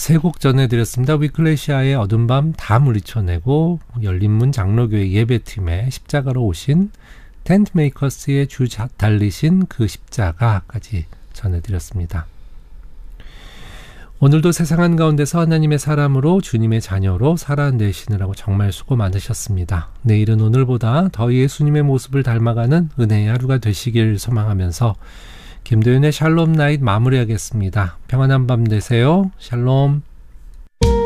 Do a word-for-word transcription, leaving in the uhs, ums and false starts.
세 곡 전해드렸습니다. 위클레시아의 어두운 밤 다 물리쳐내고, 열린문 장로교회 예배팀의 십자가로 오신 텐트메이커스의 주 달리신 그 십자가까지 전해드렸습니다. 오늘도 세상 한가운데서 하나님의 사람으로 주님의 자녀로 살아내시느라고 정말 수고 많으셨습니다. 내일은 오늘보다 더 예수님의 모습을 닮아가는 은혜의 하루가 되시길 소망하면서 김도윤의 샬롬 나잇 마무리하겠습니다. 평안한 밤 되세요. 샬롬.